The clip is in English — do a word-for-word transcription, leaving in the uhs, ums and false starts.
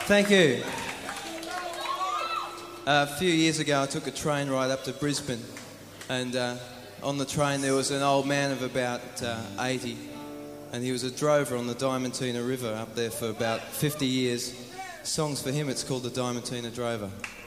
Thank you. Uh, a few years ago I took a train ride up to Brisbane, and uh, on the train there was an old man of about uh, eighty, and he was a drover on the Diamantina River up there for about fifty years. Songs for him, it's called the Diamantina Drover.